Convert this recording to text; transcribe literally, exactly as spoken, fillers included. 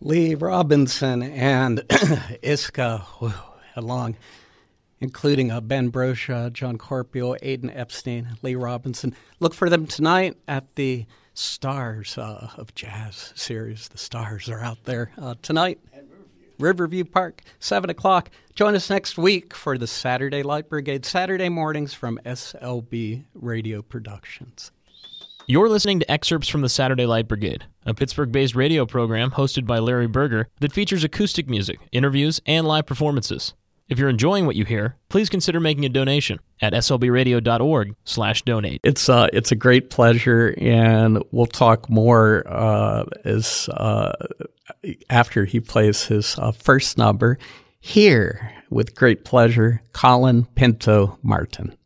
Lee Robinson and Iska, whew, along, including uh, Ben Brosha, John Corpio, Aiden Epstein, Lee Robinson. Look for them tonight at the Stars uh, of Jazz series. The Stars are out there uh, tonight. At Riverview. Riverview Park, seven o'clock. Join us next week for the Saturday Light Brigade, Saturday mornings from S L B Radio Productions. You're listening to excerpts from the Saturday Light Brigade, a Pittsburgh-based radio program hosted by Larry Berger that features acoustic music, interviews, and live performances. If you're enjoying what you hear, please consider making a donation at s l b radio dot org slash donate. It's uh, it's a great pleasure, and we'll talk more uh, as uh, after he plays his uh, first number. Here, with great pleasure, Colin Pinto Martin.